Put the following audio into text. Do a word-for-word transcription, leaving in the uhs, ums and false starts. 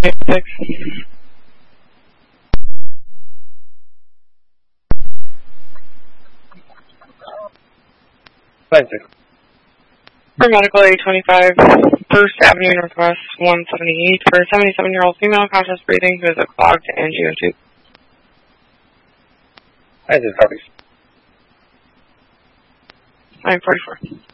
six. Five six. For medical eight twenty-five, First Avenue Northwest one seventy-eight, for a seventy-seven-year-old female conscious breathing who has a clogged angio tube. Five six copies. nine forty-four.